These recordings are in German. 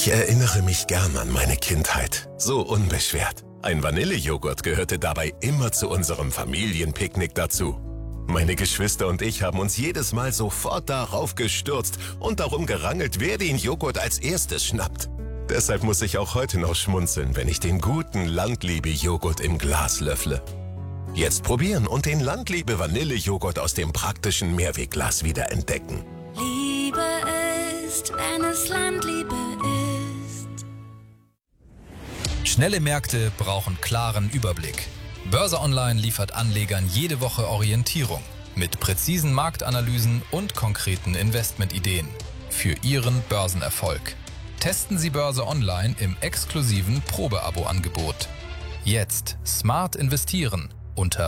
Ich erinnere mich gern an meine Kindheit. So unbeschwert. Ein Vanillejoghurt gehörte dabei immer zu unserem Familienpicknick dazu. Meine Geschwister und ich haben uns jedes Mal sofort darauf gestürzt und darum gerangelt, wer den Joghurt als erstes schnappt. Deshalb muss ich auch heute noch schmunzeln, wenn ich den guten Landliebe-Joghurt im Glas löffle. Jetzt probieren und den Landliebe-Vanillejoghurt aus dem praktischen Mehrwegglas wieder entdecken. Liebe ist, wenn es Landliebe ist. Schnelle Märkte brauchen klaren Überblick. Börse Online liefert Anlegern jede Woche Orientierung mit präzisen Marktanalysen und konkreten Investmentideen für Ihren Börsenerfolg. Testen Sie Börse Online im exklusiven Probeabo-Angebot. Jetzt smart investieren unter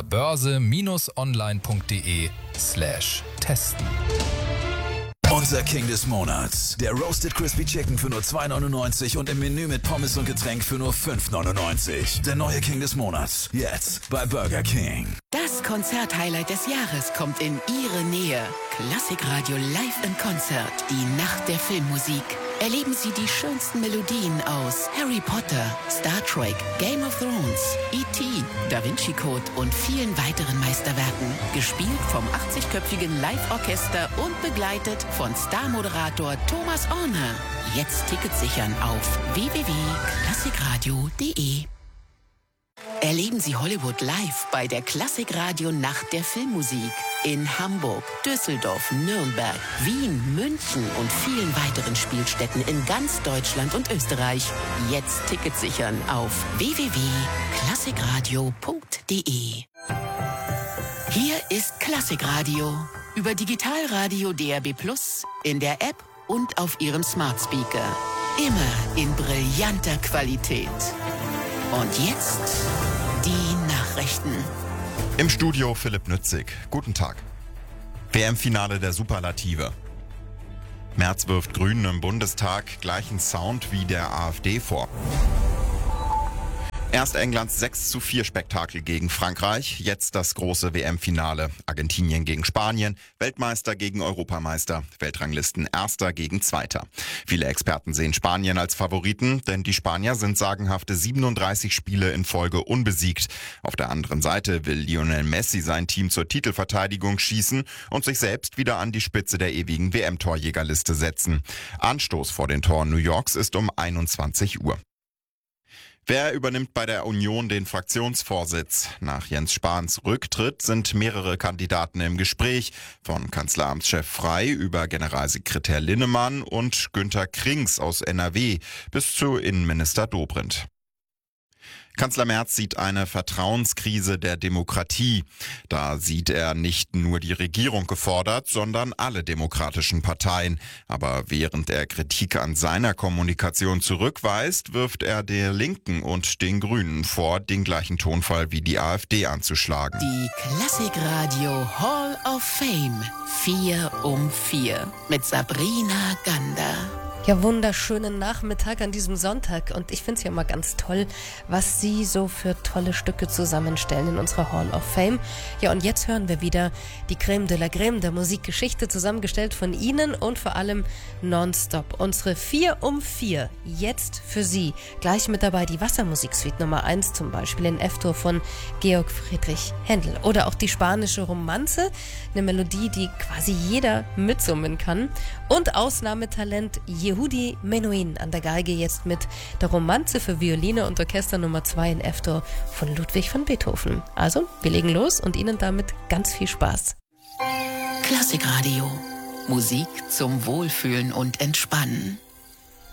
börse-online.de/testen. Unser King des Monats. Der Roasted Crispy Chicken für nur 2,99 und im Menü mit Pommes und Getränk für nur 5,99. Der neue King des Monats. Jetzt bei Burger King. Das Konzert-Highlight des Jahres kommt in Ihre Nähe. Klassikradio live im Konzert. Die Nacht der Filmmusik. Erleben Sie die schönsten Melodien aus Harry Potter, Star Trek, Game of Thrones, E.T., Da Vinci Code und vielen weiteren Meisterwerken. Gespielt vom 80-köpfigen Live-Orchester und begleitet von Star-Moderator Thomas Orner. Jetzt Tickets sichern auf www.klassikradio.de. Erleben Sie Hollywood live bei der Klassikradio Nacht der Filmmusik in Hamburg, Düsseldorf, Nürnberg, Wien, München und vielen weiteren Spielstätten in ganz Deutschland und Österreich. Jetzt Tickets sichern auf www.klassikradio.de. Hier ist Klassikradio über Digitalradio DAB+, in der App und auf Ihrem Smart Speaker. Immer in brillanter Qualität. Und jetzt die Nachrichten. Im Studio Philipp Nützig. Guten Tag. WM-Finale der Superlative. Merz wirft Grünen im Bundestag gleichen Sound wie der AfD vor. Erst Englands 6:4 Spektakel gegen Frankreich, jetzt das große WM-Finale. Argentinien gegen Spanien, Weltmeister gegen Europameister, Weltranglisten Erster gegen Zweiter. Viele Experten sehen Spanien als Favoriten, denn die Spanier sind sagenhafte 37 Spiele in Folge unbesiegt. Auf der anderen Seite will Lionel Messi sein Team zur Titelverteidigung schießen und sich selbst wieder an die Spitze der ewigen WM-Torjägerliste setzen. Anstoß vor den Toren New Yorks ist um 21 Uhr. Wer übernimmt bei der Union den Fraktionsvorsitz? Nach Jens Spahns Rücktritt sind mehrere Kandidaten im Gespräch, von Kanzleramtschef Frey über Generalsekretär Linnemann und Günther Krings aus NRW bis zu Innenminister Dobrindt. Kanzler Merz sieht eine Vertrauenskrise der Demokratie. Da sieht er nicht nur die Regierung gefordert, sondern alle demokratischen Parteien. Aber während er Kritik an seiner Kommunikation zurückweist, wirft er der Linken und den Grünen vor, den gleichen Tonfall wie die AfD anzuschlagen. Die Klassikradio Hall of Fame 4 um 4 mit Sabrina Gander. Ja, wunderschönen Nachmittag an diesem Sonntag und ich finde es ja immer ganz toll, was Sie so für tolle Stücke zusammenstellen in unserer Hall of Fame. Ja, und jetzt hören wir wieder die Crème de la Crème der Musikgeschichte, zusammengestellt von Ihnen und vor allem nonstop. Unsere 4 um 4, jetzt für Sie. Gleich mit dabei die Wassermusiksuite Nummer 1 zum Beispiel in F-Dur von Georg Friedrich Händel. Oder auch die spanische Romanze, eine Melodie, die quasi jeder mitsummen kann. Und Ausnahmetalent Yehudi Menuhin an der Geige, jetzt mit der Romanze für Violine und Orchester Nummer 2 in F-Dur von Ludwig van Beethoven. Also, wir legen los und Ihnen damit ganz viel Spaß. Klassikradio. Musik zum Wohlfühlen und Entspannen.